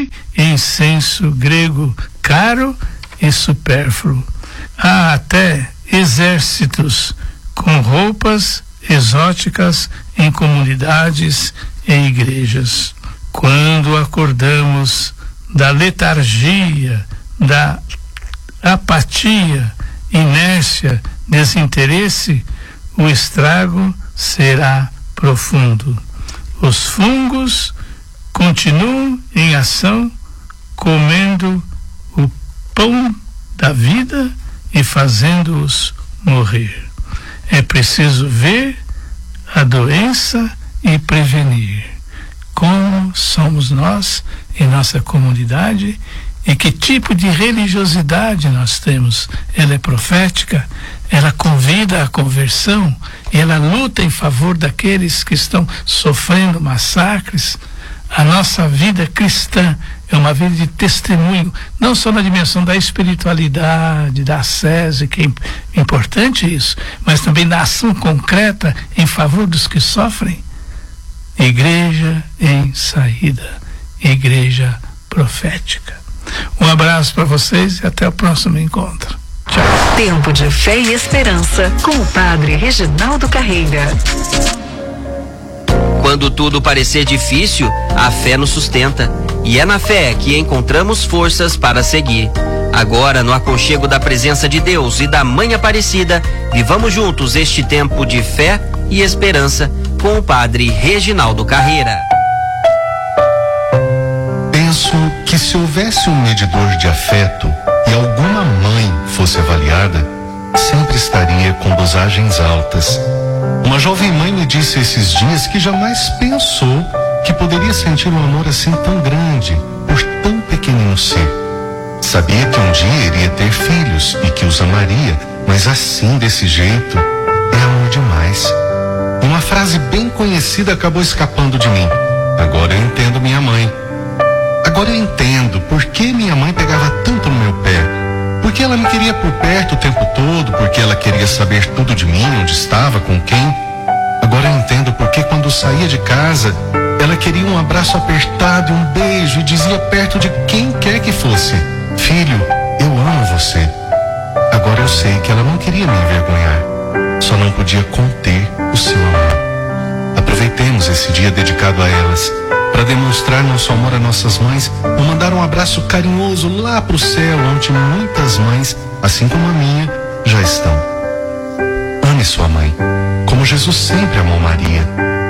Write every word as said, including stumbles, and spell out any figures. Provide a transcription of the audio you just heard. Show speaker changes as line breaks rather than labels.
perfume e incenso grego caro e supérfluo. Há até exércitos com roupas exóticas em comunidades e igrejas. Quando acordamos da letargia, da apatia, inércia, desinteresse, o estrago será profundo. Os fungos continuam em ação, comendo o pão da vida e fazendo-os morrer. É preciso ver a doença e prevenir. Como somos nós em nossa comunidade e que tipo de religiosidade nós temos? Ela é profética, ela convida à conversão, ela luta em favor daqueles que estão sofrendo massacres. A nossa vida cristã é uma vida de testemunho, não só na dimensão da espiritualidade, da ascese, que é importante isso, mas também da ação concreta em favor dos que sofrem. Igreja em saída, igreja profética. Um abraço para vocês e até o próximo encontro. Tchau.
Tempo de Fé e Esperança com o Padre Reginaldo Carreira.
Quando tudo parecer difícil, a fé nos sustenta. E é na fé que encontramos forças para seguir. Agora, no aconchego da presença de Deus e da Mãe Aparecida, vivamos juntos este tempo de fé e esperança com o Padre Reginaldo Carreira.
Penso que se houvesse um medidor de afeto e alguma mãe fosse avaliada, sempre estaria com dosagens altas. Uma jovem mãe me disse esses dias que jamais pensou que poderia sentir um amor assim tão grande por tão pequenino ser. Sabia que um dia iria ter filhos e que os amaria, mas assim, desse jeito, é amor demais. Uma frase bem conhecida acabou escapando de mim. Agora eu entendo minha mãe. Agora eu entendo por que minha mãe pegava tanto no meu pé. Porque ela me queria por perto o tempo todo, porque ela queria saber tudo de mim, onde estava, com quem. Agora eu entendo porque quando saía de casa, ela queria um abraço apertado e um beijo e dizia perto de quem quer que fosse: filho, eu amo você. Agora eu sei que ela não queria me envergonhar, só não podia conter o seu amor. Aproveitemos esse dia dedicado a elas para demonstrar nosso amor a nossas mães ou mandar um abraço carinhoso lá pro céu, onde muitas mães, assim como a minha, já estão. Ame sua mãe, como Jesus sempre amou Maria.